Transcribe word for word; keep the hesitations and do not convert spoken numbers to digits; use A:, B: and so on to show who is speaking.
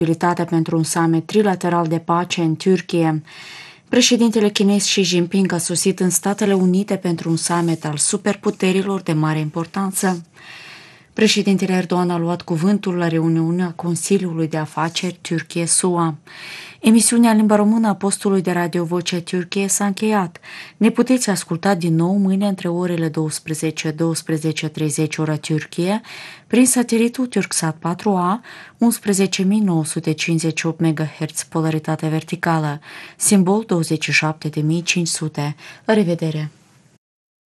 A: Posibilitatea pentru un summit trilateral de pace în Turcia. Președintele chinez Xi Jinping a sosit în Statele Unite pentru un summit al superputerilor de mare importanță. Președintele Erdogan a luat cuvântul la reuniunea Consiliului de Afaceri Turcia-S U A. Emisiunea în limba română a postului de radio Vocea Turciei s-a încheiat. Ne puteți asculta din nou mâine între orele douăsprezece - douăsprezece și treizeci ora Turcia prin satelitul Turksat patru A, unsprezece mii nouă sute cincizeci și opt megahertz polaritate verticală, simbol douăzeci și șapte de mii cinci sute. La revedere!